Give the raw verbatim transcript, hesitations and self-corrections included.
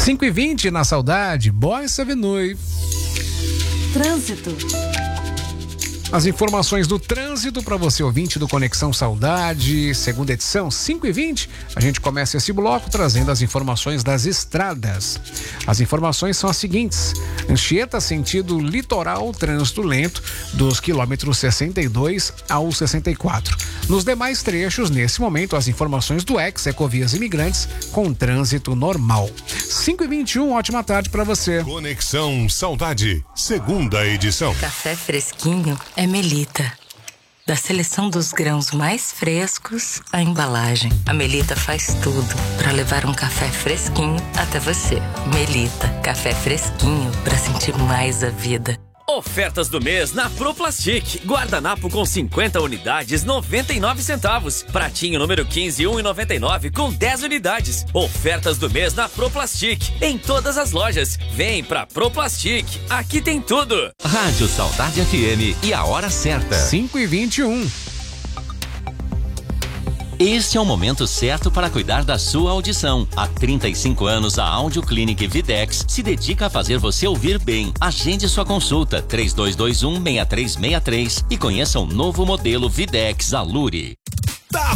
cinco e vinte na Saudade, Boyce Avenue. Trânsito. As informações do trânsito para você, ouvinte do Conexão Saudade, segunda edição, cinco e vinte. A gente começa esse bloco trazendo as informações das estradas. As informações são as seguintes: Anchieta, sentido litoral, trânsito lento, dos quilômetros sessenta e dois ao sessenta e quatro. Nos demais trechos, nesse momento, as informações do Ex Ecovias Imigrantes com trânsito normal. cinco e vinte e um, ótima tarde para você. Conexão Saudade, segunda edição. Café fresquinho é Melita. Da seleção dos grãos mais frescos à embalagem, a Melita faz tudo para levar um café fresquinho até você. Melita, café fresquinho para sentir mais a vida. Ofertas do mês na Proplastic. Guardanapo com cinquenta unidades, noventa e nove centavos. Pratinho número quinze, um e noventa e nove com dez unidades. Ofertas do mês na Proplastic. Em todas as lojas. Vem pra Proplastic. Aqui tem tudo. Rádio Saudade F M e a hora certa. cinco e vinte e um. Este é o momento certo para cuidar da sua audição. Há trinta e cinco anos, a Audio Clinic Videx se dedica a fazer você ouvir bem. Agende sua consulta três dois dois um, seis três seis três e conheça o novo modelo Videx Alure.